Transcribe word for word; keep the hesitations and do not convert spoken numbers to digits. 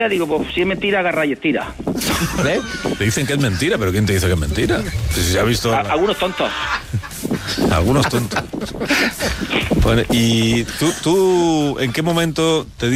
Digo, pues si es mentira, agarra y estira. ¿Eh? Te dicen que es mentira, pero ¿quién te dice que es mentira? Si se ha visto... A- algunos tontos. Algunos tontos. Bueno, ¿y tú, tú en qué momento te